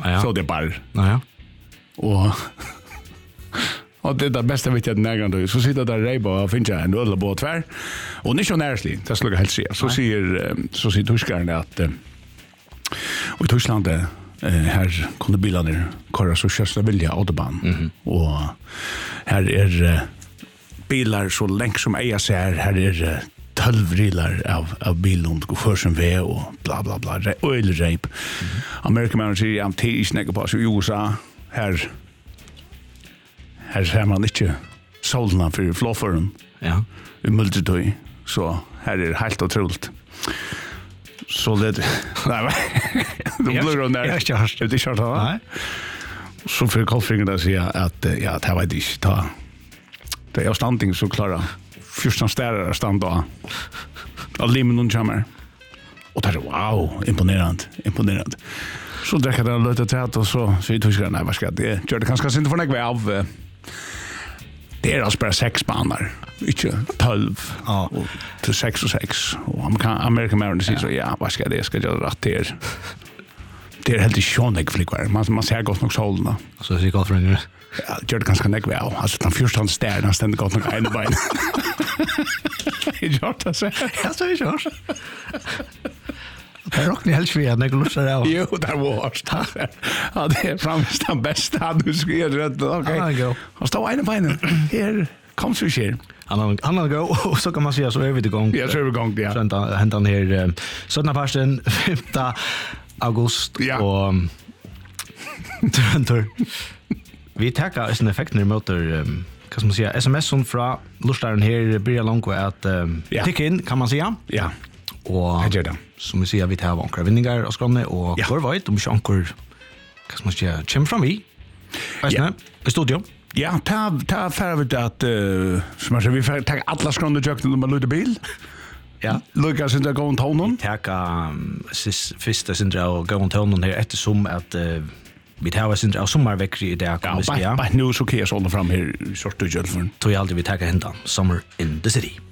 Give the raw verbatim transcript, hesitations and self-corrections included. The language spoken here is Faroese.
ja. Så det bara. Ja. Och och det är det bästa vet jag när så sitter där Reiba och finner en öl på tvär. Och ni kör närsligt. Det skulle jag helt se. Så säger så säger tyskaren att och i Tyskland eh, här kunde bilarna köra så körsla vilja autobahn. Mm-hmm. Och här är eh, bilar så länge som jag ser här är eh, tolv rilar av av bilen går för sin väg och bla bla bla ölrape. Mm-hmm. American man säger am T snäcker på så i U S A här här ser man inte sålderna för flofferen. Ja. I multitöj. Så här är det helt otroligt. Så det nej de blir då där. Jag kör. Det är kört va? Nej. Så för Kolfringen där säger att ja, det var det inte ta. Det är standing så klara. Första städer stand då. All limon och jammer. Och det är wow, imponerande, imponerande. Så dricker det lite tät och så så jag tycker nej vad ska det? Gör det kanske inte för några av det är alltså bara sex banor. Inte tolv. Ja. Och till sex och sex. Och American American Mariner säger så ja, vad ska det? Ska jag rätt det? Det är helt i sjönägg flickvar. Man man ser gott nog sålderna. Så ser gott för Ja, gör det ganska nägg väl. Alltså den första stjärnan ständigt gott nog en ben. Jag gör det så. Ja, så är det. Det rockar ni helst via när du lustar av. Jo, det var det. Ja, det är framst den bästa. Du ska göra rätt. Okej. Och stå en ben. Här kom så sker. Han har han har gå och så kan man säga så är vi igång. Ja, så är vi igång ja. Sen hänt han här sådana parten femte augusti och Toronto. Vi tackar sin effekter motor um, vad ska man säga S M S som från lustaren här blir långt att um, ja. Ticka in kan man säga. Ja. Och jag gör det. Som vi ser vi tar vankra vinningar och skråne och ja. Kvar vet om chankor vad ska man säga chim från vi. Ja. I studio. Ja, ta ta för vi att uh, som jag vi tar alla skråne jökna de lite bil. Ja. Lucas inte gå on honom. Tacka första syndra och gå on honom här eftersom att uh, vi tar syndra av sommarveckor i det kan vi säga. Ja, nu så kan jag sålla fram här i sorts och jölfern. Tror jag alltid vi tackar hända Summer in the City.